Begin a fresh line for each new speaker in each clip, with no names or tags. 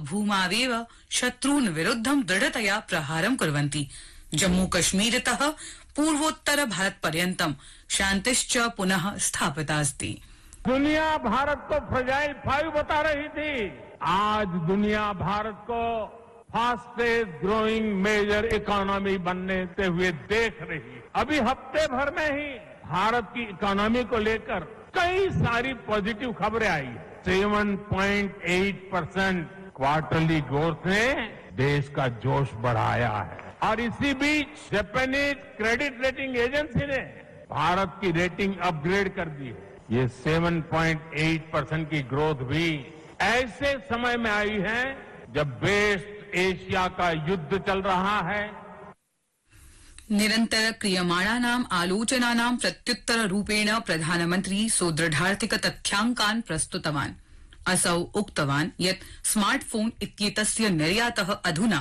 भूमावेव शत्रून् विरुद्धं दृढतया प्रहारं कुर्वन्ति। जम्मू कश्मीरतः पूर्वोत्तर भारत पर्यन्तं शान्तिश्च पुनः स्थापिता अस्ति।
दुनिया भारत को फ्रजाइल 5 बता रही थी। आज दुनिया भारत को फास्टेस्ट ग्रोइंग मेजर इकोनॉमी बनने हुए देख रही है। अभी हफ्ते भर में ही भारत की इकोनॉमी को लेकर कई सारी पॉजिटिव खबरें आई है। 7.8% क्वार्टरली ग्रोथ ने देश का जोश बढ़ाया है और इसी बीच जापानीज क्रेडिट रेटिंग एजेंसी ने भारत की रेटिंग अपग्रेड कर दी है। ये 7.8% की ग्रोथ भी ऐसे समय में आई है जब वेस्ट एशिया का युद्ध चल रहा है।
निरन्तर क्रियमाणानाम् आलोचनानां प्रत्युत्तर रूपेण प्रधानमन्त्री सुदृढार्थिक तथ्याङ्कान् प्रस्तुतवान्। असौ उक्तवान् यत् स्मार्टफोन इत्येतस्य निर्यातः अधुना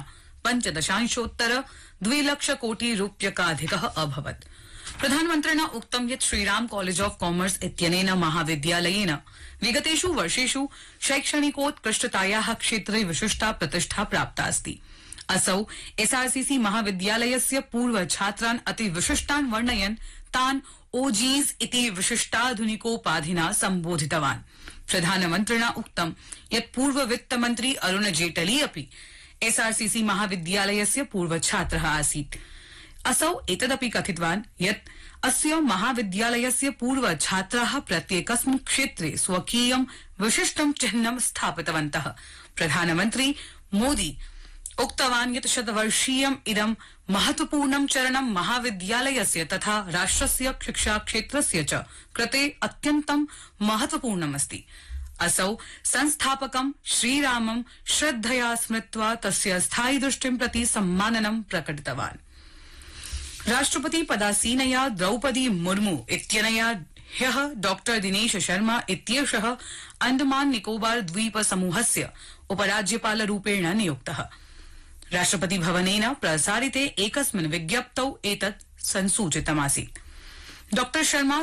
5.2 लाख कोटि रूप्यकाधिकः अभवत्। प्रधानमन्त्रिणा उक्तं यत् श्रीराम कॉलेज ऑफ कॉमर्स इत्यनेन महाविद्यालयेन विगतेषु वर्षेषु शैक्षणिकोत्कृष्टतायाः क्षेत्रे विशिष्टा प्रतिष्ठा प्राप्ता अस्ति। असौ एसआरसीसी महाविद्यालयस्य पूर्व छात्रान् अति विशिष्टान् वर्णयन् तान् ओजीज इति विशिष्टाधुनिकोपाधिना सम्बोधितवान्। प्रधानमन्त्रिणा उक्तं यत् पूर्व वित्तमन्त्री अरुण जेटली अपि एसआरसीसी महाविद्यालयस्य पूर्व छात्रः आसीत्। असौ एतदपि कथितवान् यत् अस्य महाविद्यालयस्य पूर्व छात्राः प्रत्येकस्मिन् क्षेत्रे स्वकीयं विशिष्टं चिह्नं स्थापितवन्तः। प्रधानमन्त्री मोदी उक्तवान् यत् शतवर्षीयम् इदं महत्वपूर्णं चरणं महाविद्यालयस्य तथा राष्ट्रस्य शिक्षा क्षेत्रस्य च कृते अत्यन्तं महत्वपूर्णमस्ति। असौ संस्थापकं श्रीरामं श्रद्धया स्मृत्वा तस्य स्थायि दृष्टिं प्रति सम्माननं प्रकटितवान्। राष्ट्रपति पदासीनया द्रौपदी मुर्मू इत्यनया ह्यः डॉक्टर दिनेश शर्मा इत्येषः अंडमान निकोबार द्वीप समूहस्य उपराज्यपालरूपेण नियुक्तः। राष्ट्रपति भवनेन प्रसारिते एकस्मिन् विज्ञप्तौ एतत् संसूचितमासीत्। डॉक्टर शर्मा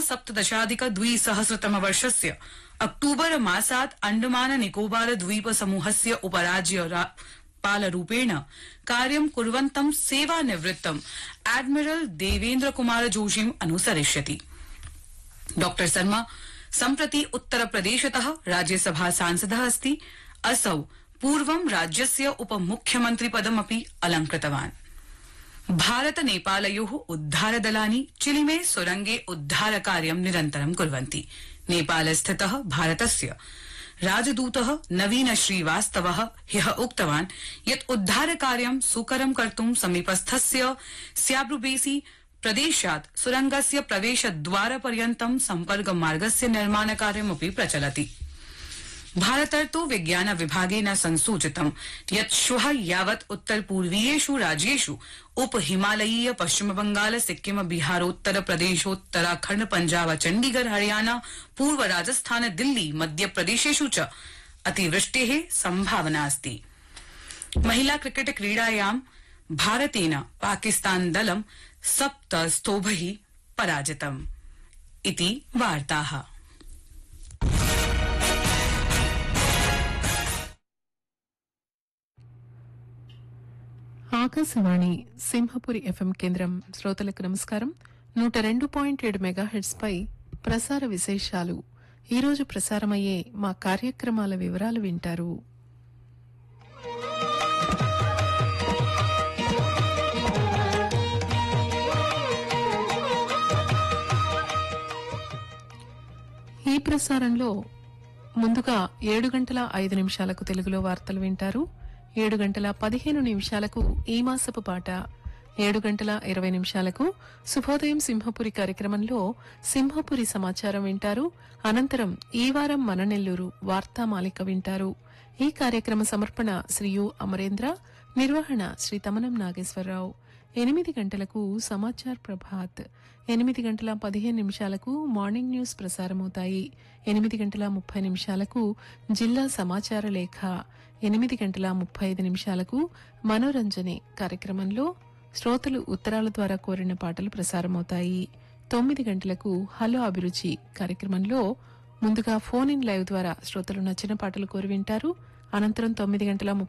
17,200 वर्षस्य अक्टूबर मासात् अंडमान निकोबार द्वीप समूहस्य उपराज्यपालरूपेण कार्यं कुर्वन्तं सेवानिवृत्तं एडमिरल देवेन्द्र कुमार जोशीम् अनुसरिष्यति। डॉक्टर शर्मा सम्प्रति उत्तर प्रदेशतः राज्यसभा सांसदः अस्ति। असौ पूर्वं राज्यस्य उपमुख्यमन्त्री पदमपि अलंकृतवान्। भारत नेपालयोः उद्धारदलानि चिलिमे सुरंगे उद्धारकार्यं निरन्तरं कुर्वन्ति। नेपालस्थितः भारतस्य राजदूतः नवीन श्रीवास्तवः ह्यः उक्तवान् यत् उद्धारकार्यं सुकरं कर्तुं समीपस्थस्य स्याब्रुबेसी प्रदेशात् सुरंगस्य प्रवेशद्वारपर्यन्तं सम्पर्कमार्गस्य निर्माणकार्यमपि प्रचलति। भारतर्तो विज्ञान विभागेन संसूचितं यत् श्वः यावत् उत्तरपूर्वीयेषु राज्येषु उप हिमालयीय पश्चिम बंगाल सिक्किम बिहारोत्तर प्रदेशोत्तराखण्ड पंजाब चण्डीगढ़ हरियाणा पूर्व राजस्थान दिल्ली मध्यप्रदेशेषु च अतिवृष्टेः संभावना अस्ति। महिला क्रिकेट क्रीडायां भारतेन पाकिस्तान दलं 7 स्तोभैः पराजितम्। इति वार्ताः।
ఆకాశవాణి సింహపురి ఎఫ్ఎం కేంద్రం శ్రోతలకు నమస్కారం. 102.7 మెగాహెర్ట్జ్ పై ప్రసార విశేషాలు. ఈరోజు ప్రసారమయ్యే మా కార్యక్రమాల వివరాలు వింటారు. ఈ ప్రసారంలో ముందుగా 7:05 తెలుగులో వార్తలు వింటారు. 7:15 ఈ మాసపు పాట, 7:20 శుభోదయం సింహపురి కార్యక్రమంలో సింహపురి సమాచారం వింటారు. అనంతరం ఈ వారం మన నెల్లూరు వార్తామాలిక వింటారు. ఈ కార్యక్రమ సమర్పణ శ్రీ యు అమరేంద్ర, నిర్వహణ శ్రీ తమనం నాగేశ్వరరావు. 8 గంటలకు సమాచార్ ప్రభాత్, 8:15 మార్నింగ్ న్యూస్ ప్రసారమవుతాయి. 8:30 జిల్లా సమాచార లేఖ, 8:35 మనోరంజనే కార్యక్రమంలో శ్రోతలు ఉత్తరాల ద్వారా కోరిన పాటలు ప్రసారమవుతాయి. 9 గంటలకు హలో అభిరుచి కార్యక్రమంలో ముందుగా ఫోన్ ఇన్ లైవ్ ద్వారా శ్రోతలు నచ్చిన పాటలు కోరి వింటారు. అనంతరం 9:30